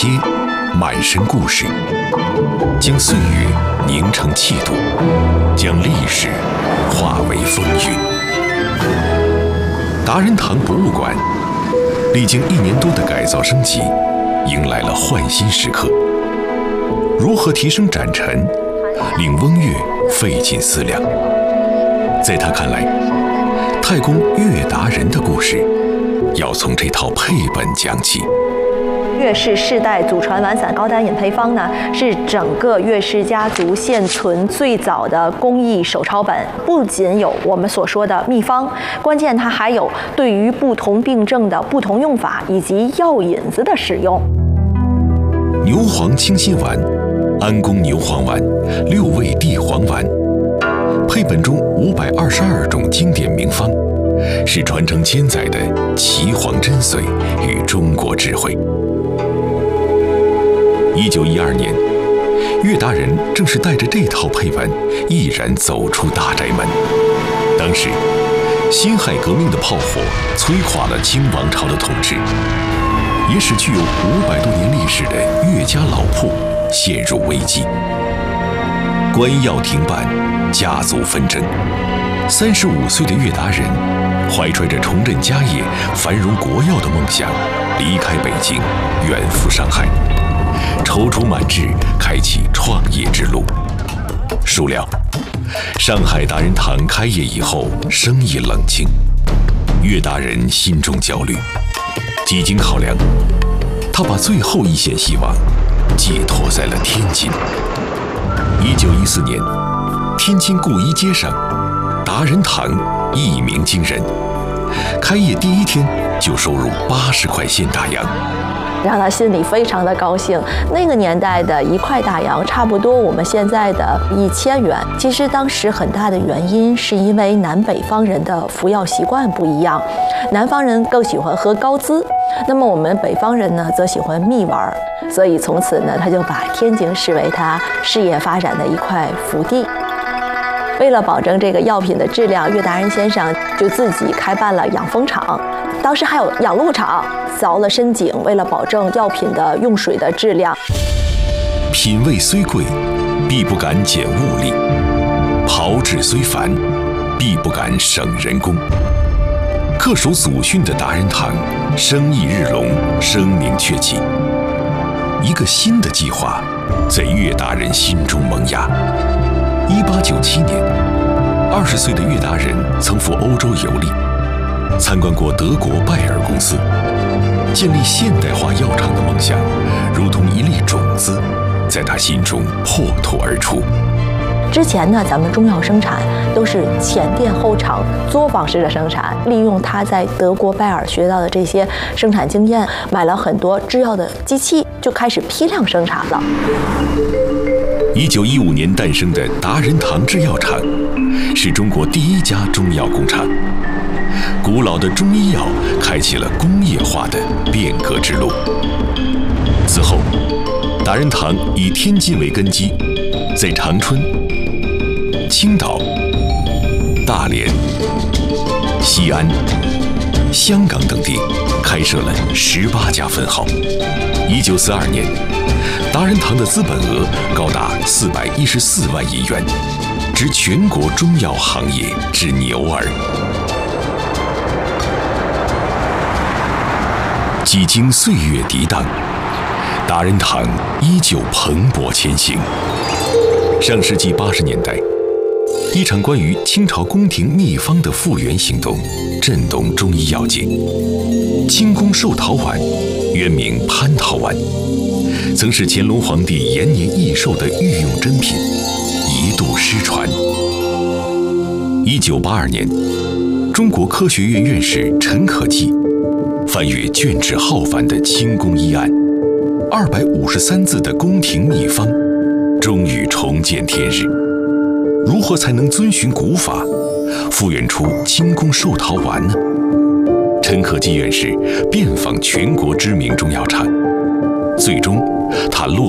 街，满身故事，将岁月凝成气度，将历史化为风云。达仁堂博物馆历经1年多的改造升级，迎来了焕新时刻。如何提升展陈，令翁岳费尽思量。在他看来，太公岳达仁的故事要从这套配本讲起。 岳氏世代祖传丸散高单饮配方呢，是整个岳氏家族现存最早的工艺手抄本。不仅有我们所说的秘方，关键它还有对于不同病症的不同用法以及药引子的使用。 牛黄清心丸、安宫牛黄丸、6味地黄丸，配本中522种经典名方，是传承千载的岐黄真髓与中国智慧。1912年，岳达仁正是带着这套配本毅然走出大宅门。当时，辛亥革命的炮火摧垮了清王朝的统治，也使具有500多年历史的岳家老铺陷入危机。官要停办，家族纷争。35岁的岳达仁怀揣着重振家业、繁荣国耀的梦想，离开北京，远赴上海，踌躇满志，开启创业之路。孰料，上海达仁堂开业以后，生意冷清，岳达仁心中焦虑。几经考量，他把最后一线希望寄托在了天津。1914年，天津顾一街上，达仁堂一鸣惊人，开业第1天就收入80块现大洋， 让他心里非常的高兴。那个年代的1块大洋，差不多我们现在的1000元。其实当时很大的原因是因为南北方人的服药习惯不一样，南方人更喜欢喝高滋，那么我们北方人呢，则喜欢蜜丸。所以从此呢，他就把天津视为他事业发展的一块福地。为了保证这个药品的质量，岳达仁先生就自己开办了养蜂场，当时还有养鹿场，凿了深井，为了保证药品的用水的质量。 品味虽贵，必不敢减物力；炮制虽繁，必不敢省人工。恪守祖训的达仁堂，生意日隆，声名鹊起。一个新的计划在岳达仁心中萌芽。1897年，20岁的岳达仁曾赴欧洲游历，参观过德国拜耳公司，建立现代化药厂的梦想，如同一粒种子，在他心中破土而出。 之前呢，咱们中药生产都是前店后厂、作坊式的生产，利用他在德国拜耳学到的这些生产经验，买了很多制药的机器，就开始批量生产了。 1915年诞生的达仁堂制药厂，是中国第1家中药工厂。古老的中医药开启了工业化的变革之路。此后，达仁堂以天津为根基，在长春、青岛、大连、西安、香港等地开设了18家分号。1942年，达仁堂的资本额高达414万银元，执全国中药行业之牛耳。几经岁月涤荡，达仁堂依旧蓬勃前行。上世纪80年代，一场关于清朝宫廷秘方的复原行动震动中医药界。清宫寿桃丸原名蟠桃丸，曾是乾隆皇帝延年益寿的御用珍品，一度失传。1982年，中国科学院院士陈可季翻阅卷帙浩繁的清宫医案，253字的宫廷秘方，终于重见天日。如何才能遵循古法，复原出清宫寿桃丸呢？陈可季院士遍访全国知名中药厂，最终他落